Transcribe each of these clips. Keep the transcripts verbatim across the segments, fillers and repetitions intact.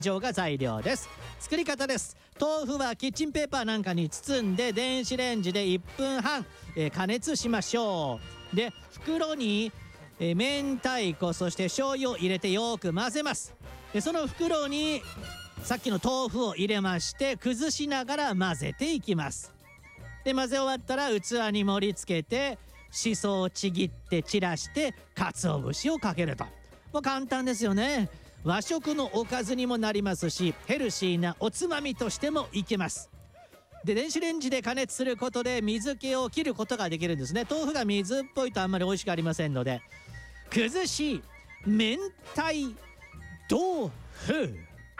以上が材料です。作り方です。豆腐はキッチンペーパーなんかに包んで電子レンジでいっぷんはん、えー、加熱しましょう。で袋に、えー、明太子そして醤油を入れてよく混ぜます。でその袋にさっきの豆腐を入れまして崩しながら混ぜていきます。で混ぜ終わったら器に盛り付けてしそをちぎって散らして鰹節をかけると。もう簡単ですよね。和食のおかずにもなりますしヘルシーなおつまみとしてもいけます。で電子レンジで加熱することで水気を切ることができるんですね。豆腐が水っぽいとあんまり美味しくありませんので。崩し明太豆腐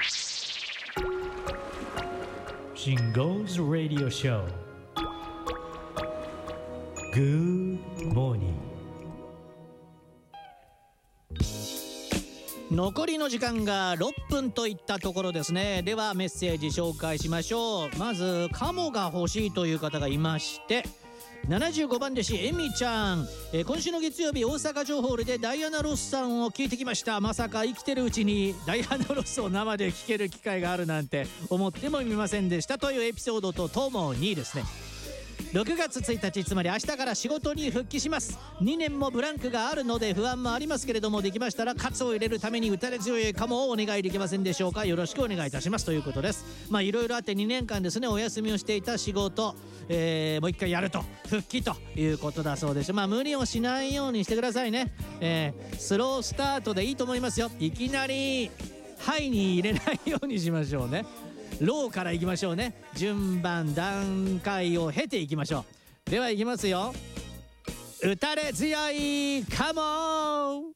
シンゴーズラディオショー Good morning。 残りの時間がろっぷんといったところですね。ではメッセージ紹介しましょう。まずカモが欲しいという方がいまして、ななじゅうごばん弟子エミちゃん、えー、今週の月曜日大阪城ホールでダイアナ・ロスさんを聞いてきました。まさか生きてるうちにダイアナ・ロスを生で聞ける機会があるなんて思ってもみませんでしたというエピソードとともにですね、ろくがつついたち、つまり明日から仕事に復帰します。にねんもブランクがあるので不安もありますけれども、できましたらカツを入れるために打たれ強いカモをお願いできませんでしょうか。よろしくお願いいたしますということです。まあいろいろあってにねんかんですねお休みをしていた仕事、えー、もう一回やると復帰ということだそうです。まあ無理をしないようにしてくださいね。えー、スロースタートでいいと思いますよ。いきなりハイに入れないようにしましょうね。ローからいきましょうね。順番段階を経ていきましょう。ではいきますよ。打たれ強いカモン。